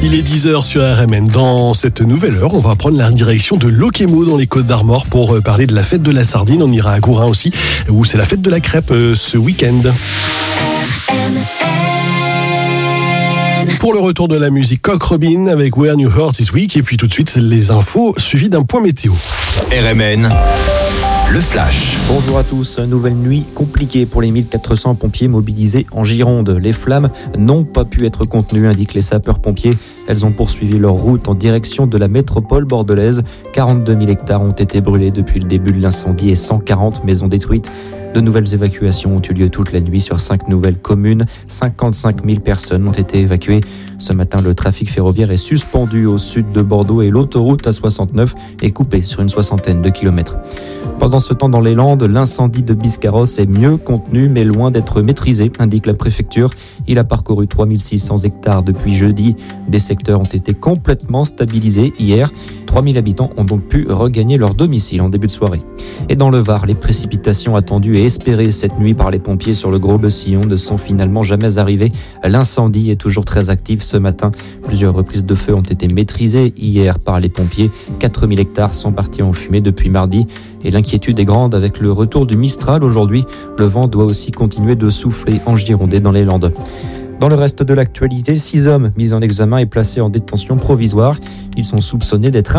Il est 10h sur RMN. Dans cette nouvelle heure, on va prendre la direction de Locquémau dans les Côtes-d'Armor pour parler de la fête de la sardine. On ira à Gourin aussi, où c'est la fête de la crêpe ce week-end. Pour le retour de la musique, Cock Robin avec Where New Heart This Week. Et puis tout de suite, les infos suivies d'un point météo. RMN, le flash. Bonjour à tous. Nouvelle nuit compliquée pour les 1400 pompiers mobilisés en Gironde. Les flammes n'ont pas pu être contenues, indiquent les sapeurs-pompiers. Elles ont poursuivi leur route en direction de la métropole bordelaise. 42 000 hectares ont été brûlés depuis le début de l'incendie et 140 maisons détruites. De nouvelles évacuations ont eu lieu toute la nuit sur 5 nouvelles communes. 55 000 personnes ont été évacuées. Ce matin, le trafic ferroviaire est suspendu au sud de Bordeaux et l'autoroute A69 est coupée sur une soixantaine de kilomètres. Pendant ce temps, dans les Landes, l'incendie de Biscarrosse est mieux contenu mais loin d'être maîtrisé, indique la préfecture. Il a parcouru 3600 hectares depuis jeudi. Des secteurs ont été complètement stabilisés hier. 3000 habitants ont donc pu regagner leur domicile en début de soirée. Et dans le Var, les précipitations attendues et espérées cette nuit par les pompiers sur le Gros-Bessillon ne sont finalement jamais arrivées. L'incendie est toujours très actif ce matin. Plusieurs reprises de feu ont été maîtrisées hier par les pompiers. 4000 hectares sont partis en fumée depuis mardi. Et l'inquiétude est grande avec le retour du Mistral aujourd'hui. Le vent doit aussi continuer de souffler en Gironde et dans les Landes. Dans le reste de l'actualité, 6 hommes mis en examen et placés en détention provisoire. Ils sont soupçonnés d'être